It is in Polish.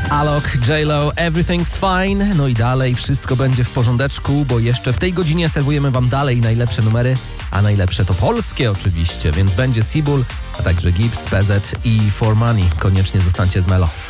Alok, J-Lo, Everything's Fine. No i dalej wszystko będzie w porządeczku, bo jeszcze w tej godzinie serwujemy wam dalej najlepsze numery, a najlepsze to polskie oczywiście, więc będzie Sibul, a także Gibbs, PZ i For Money. Koniecznie zostańcie z Melo.